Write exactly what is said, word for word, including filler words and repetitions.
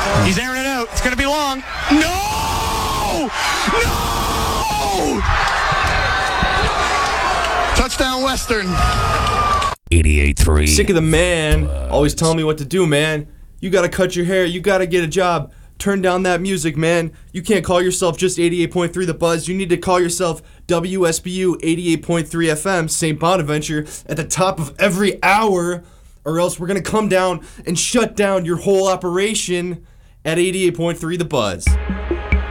He's airing it out. It's going to be long. No! No! Touchdown Western. eighty-eight three. Sick of the man always telling me what to do, man. You gotta cut your hair. You gotta get a job. Turn down that music, man. You can't call yourself just eighty-eight point three The Buzz. You need to call yourself W S B U eighty-eight point three F M, Saint Bonaventure, at the top of every hour, or else we're gonna come down and shut down your whole operation at eighty-eight point three The Buzz.